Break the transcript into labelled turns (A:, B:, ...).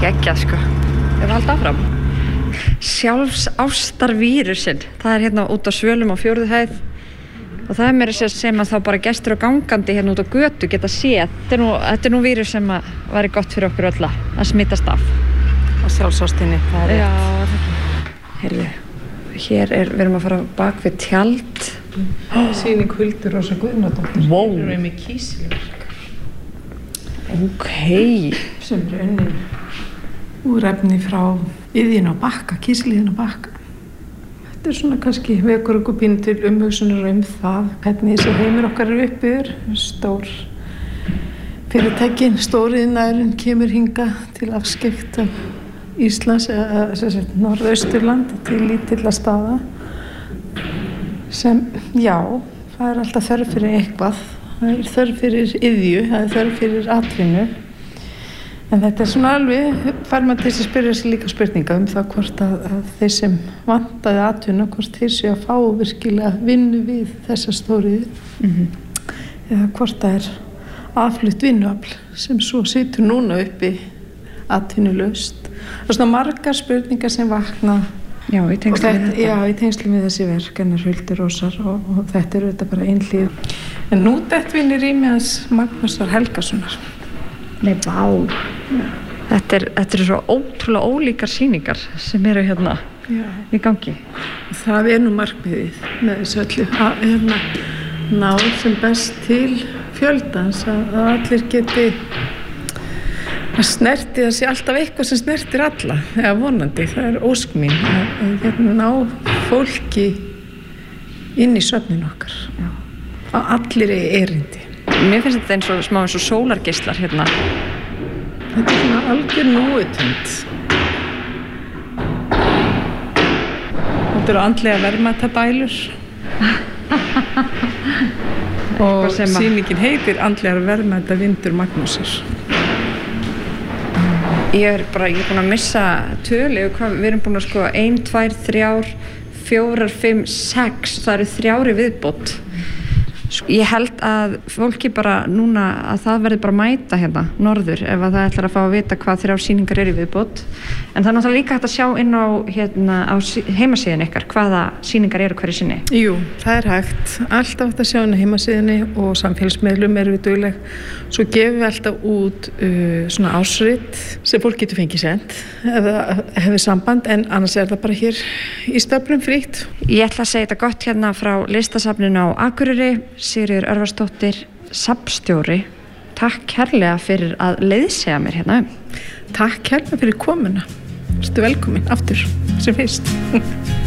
A: Geggjað sko. Ég var alltaf áfram. Sjálfsástarvírusinn. Það hérna út á Svölum á 4. hæð. Og það mér sem að þá bara gestur og gangandi hérna út á götu geta séð. Þetta nú vírus sem að væri gott fyrir okkur öll að smittast af.
B: Og sjálfsástinni, það rétt.
A: Já, það ekki. Heyrðu, við erum að fara bak við tjald.
B: Sýning Huldu Rósa Guðnadóttir.
A: Wow.
B: Við erum með kísilverk.
A: Ok.
B: Sem unnin úr efni frá iðjun á Bakka, kísiliðin á Bakka. Þetta svona kannski vekur okkur pínu til umhugsunar það hvernig þessi heimur okkar uppbyggður. Stór fyrirtækin, stóriðnaðurinn kemur hingað til afskekta Íslands eða Norðausturland til lítilla staða sem, já, það alltaf þörf fyrir eitthvað. Það þörf fyrir iðju, það þörf fyrir atvinnu. En þetta svona alveg, fær maður til að spyrja sig líka spurninga það hvort að þeir sem vantaði atvinna, hvort þeir séu að fá virkilega vinnu við þessa stóriðu. Eða hvort það afflutt vinnuafl sem svo situr núna uppi atvinnulaust. Það svona margar spurningar sem vakna.
A: Já, í tengslum við þetta.
B: Já, í tengslum við þessi verk, hennar Huldu Rósar og þetta þetta bara ein hlið. En nú þetta vinir í með hans Magnúsar Helgasonar.
A: Nei, vá. Þetta eru svo ótrúlega ólíkar sýningar sem eru hérna í gangi.
B: Það nú markmiðið með þessu öllu að ná sem best til fjöldans að allir geti að snerti það sé alltaf eitthvað sem snertir alla, eða vonandi, það ósk mín að ná fólki inn í svefnin okkar. Já. Að allir erindi.
A: Mér finnst þetta smá eins og sólargeislar hérna.
B: Þetta svona algjör núvitund. Þetta andlega verðmætabælur. Og sýningin heitir Andlegar verðmætavindur Magnúsar.
A: Ég búin að missa tölu. Við erum búin að 1, 2, 3, 4, 5, 6. Það eru 3 viðbót. Ég held að fólki bara núna að það verði bara mæta hérna norður ef að það ætlar að fá að vita hvað 3 sýningar í viðbót. En það náttúrulega líka hægt að sjá inn á heimasíðunni ykkar hvaða sýningar eru hverju sinni.
B: Jú, það hægt. Alltaf hægt að sjá inn á heimasíðunni og samfélagsmiðlum við dugleg. Svo gefum við alltaf út svona ásrit sem fólk getur fengið sent eða hefur samband en annars það bara hér í stöflum frítt.
A: Ég ætla að segja þetta gott hérna frá listasafninu á Akureyri. Sigríður Örvarsdóttir, safnstjóri. Takk kærlega fyrir að leiðsegja mér hérna.
B: Takk kærlega fyrir komuna. Vertu velkomin aftur sem fyrst.